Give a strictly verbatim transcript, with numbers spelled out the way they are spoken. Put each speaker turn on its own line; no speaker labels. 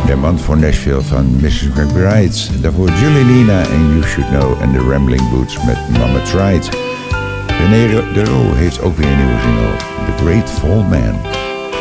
de man voor Nashville van missus McBride. Daarvoor Julie Nina en You Should Know en de Rambling Boots met Mama Tried. René de Roo heeft ook weer een nieuwe single, The Great Fall Man.